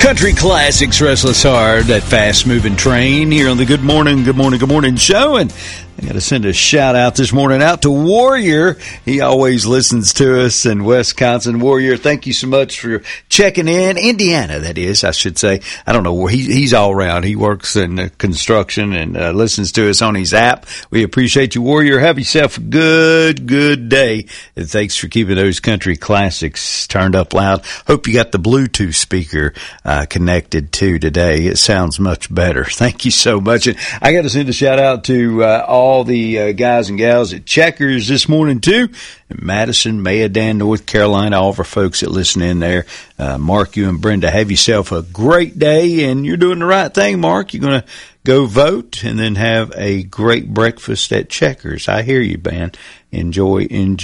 Country Classics, Restless Heart, that fast-moving train here on the Good Morning show. And I got to send a shout-out this morning out to Warrior. He always listens to us in Wisconsin. Warrior, thank you so much for checking in. Indiana, that is, I should say. I don't know where he's all around. He works in construction and listens to us on his app. We appreciate you, Warrior. Have yourself a good day. And thanks for keeping those country classics turned up loud. Hope you got the Bluetooth speaker connected to today. It sounds much better. Thank you so much. And I got to send a shout-out to all the guys and gals at Checkers this morning, too. In Madison, Mayodan, North Carolina, all of our folks that listen in there. Mark, you and Brenda, have yourself a great day, and you're doing the right thing, Mark. You're going to go vote and then have a great breakfast at Checkers. I hear you, man. Enjoy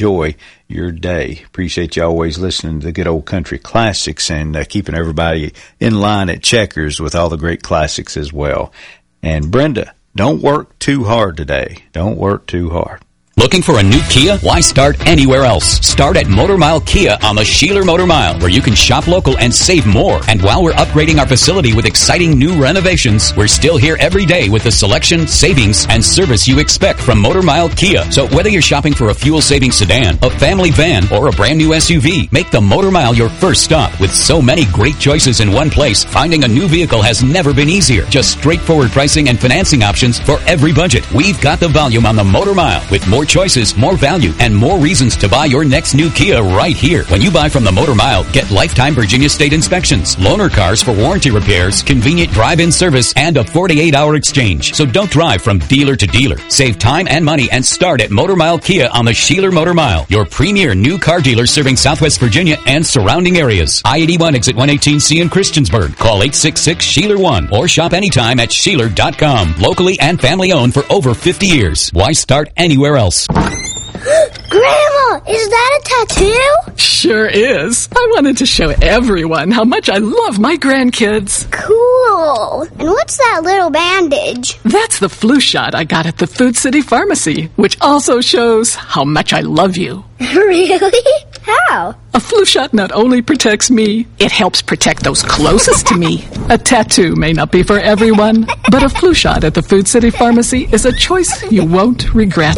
your day. Appreciate you always listening to the good old country classics and keeping everybody in line at Checkers with all the great classics as well. And Brenda, don't work too hard today. Don't work too hard. Looking for a new Kia? Why start anywhere else? Start at Motor Mile Kia on the Sheeler Motor Mile, where you can shop local and save more. And while we're upgrading our facility with exciting new renovations, we're still here every day with the selection, savings, and service you expect from Motor Mile Kia. So whether you're shopping for a fuel-saving sedan, a family van, or a brand new SUV, make the Motor Mile your first stop. With so many great choices in one place, finding a new vehicle has never been easier. Just straightforward pricing and financing options for every budget. We've got the volume on the Motor Mile, with more choices, more value, and more reasons to buy your next new Kia right here. When you buy from the Motor Mile, get lifetime Virginia State inspections, loaner cars for warranty repairs, convenient drive-in service, and a 48-hour exchange. So don't drive from dealer to dealer. Save time and money and start at Motor Mile Kia on the Sheeler Motor Mile, your premier new car dealer serving Southwest Virginia and surrounding areas. I-81 exit 118C in Christiansburg. Call 866-SHEELER1 or shop anytime at Sheeler.com. Locally and family owned for over 50 years. Why start anywhere else? Grandma, is that a tattoo? Sure is. I wanted to show everyone how much I love my grandkids. Cool. And what's that little bandage? That's the flu shot I got at the Food City Pharmacy, which also shows how much I love you. Really? How? A flu shot not only protects me, it helps protect those closest to me. A tattoo may not be for everyone, but a flu shot at the Food City Pharmacy is a choice you won't regret.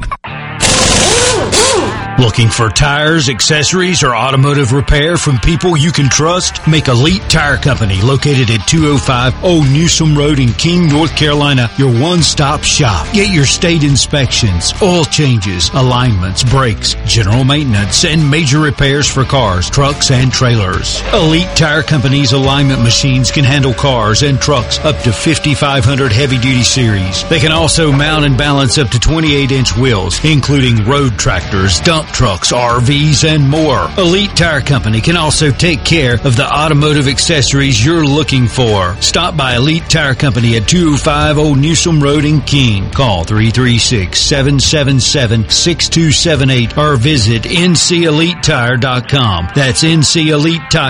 Looking for tires, accessories, or automotive repair from people you can trust? Make Elite Tire Company, located at 205 Old Newsom Road in King, North Carolina, your one-stop shop. Get your state inspections, oil changes, alignments, brakes, general maintenance, and major repairs for cars, trucks, and trailers. Elite Tire Company's alignment machines can handle cars and trucks up to 5,500 heavy-duty series. They can also mount and balance up to 28-inch wheels, including road tractors, dump trucks, RVs, and more. Elite Tire Company can also take care of the automotive accessories you're looking for. Stop by Elite Tire Company at 205 Old Newsom Road in Keene. Call 336-777-6278 or visit NCEliteTire.com. That's NC Elite Tire.